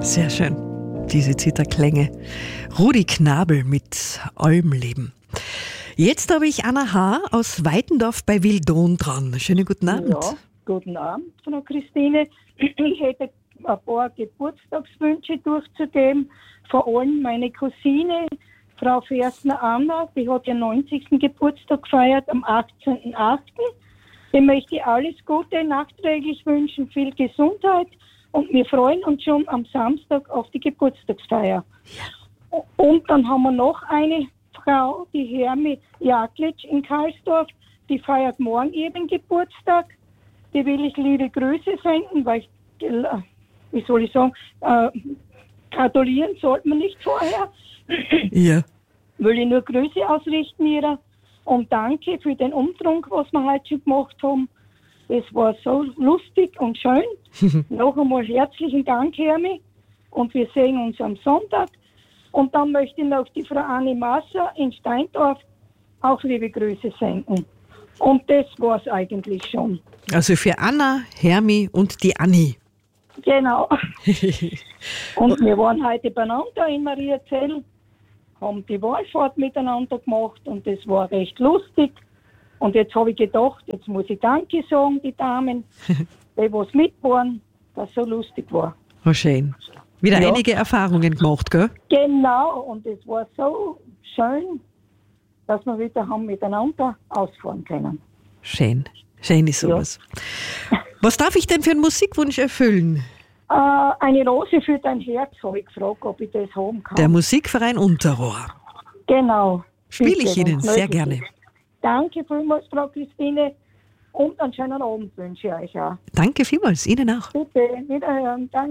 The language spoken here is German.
Sehr schön, diese Zitterklänge. Rudi Knabel mit Almleben. Jetzt habe ich Anna H. aus Weitendorf bei Wildon dran. Schönen guten Abend. Ja, guten Abend, Frau Christine. Ich hätte ein paar Geburtstagswünsche durchzugeben. Vor allem meine Cousine, Frau Ferstner Anna, die hat ihren 90. Geburtstag gefeiert am 18.08. Dem möchte ich alles Gute nachträglich wünschen, viel Gesundheit, und wir freuen uns schon am Samstag auf die Geburtstagsfeier. Und dann haben wir noch eine Frau, die Hermi Jaklitsch in Karlsdorf, die feiert morgen ihren Geburtstag. Die will ich liebe Grüße senden, weil ich, wie soll ich sagen, gratulieren sollte man nicht vorher. Ja. Will ich nur Grüße ausrichten ihrer. Und danke für den Umtrunk, was wir heute schon gemacht haben. Es war so lustig und schön. Noch einmal herzlichen Dank, Hermi. Und wir sehen uns am Sonntag. Und dann möchte ich noch die Frau Anni Masser in Steindorf auch liebe Grüße senden. Und das war es eigentlich schon. Also für Anna, Hermi und die Anni. Genau. Und wir waren heute beieinander in Mariazell, haben die Wallfahrt miteinander gemacht und das war recht lustig. Und jetzt habe ich gedacht, jetzt muss ich Danke sagen, die Damen, die was mit waren, dass es so lustig war. Oh, schön. Wieder einige Erfahrungen gemacht, gell? Genau, und es war so schön, dass wir wieder haben miteinander ausfahren können. Schön. Schön ist sowas. Ja. Was darf ich denn für einen Musikwunsch erfüllen? Eine Rose für dein Herz, habe ich gefragt, ob ich das haben kann. Der Musikverein Unterrohr. Genau. Spiele ich Ihnen sehr gerne. Danke vielmals, Frau Christine. Und einen schönen Abend wünsche ich euch auch. Danke vielmals, Ihnen auch. Bitte, wiederhören. Danke.